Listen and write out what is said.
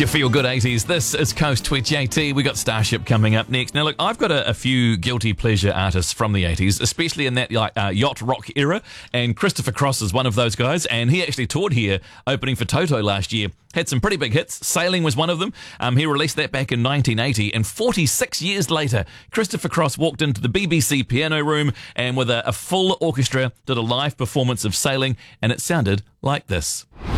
your feel good 80s. This is Coast Twitch AT. We got Starship coming up next. Now, look, I've got a few guilty pleasure artists from the 80s, especially in that yacht rock era. And Christopher Cross is one of those guys. And he actually toured here, opening for Toto last year. Had some pretty big hits. Sailing was one of them. He released that back in 1980. And 46 years later, Christopher Cross walked into the BBC piano room and with a full orchestra did a live performance of Sailing. And it sounded like this.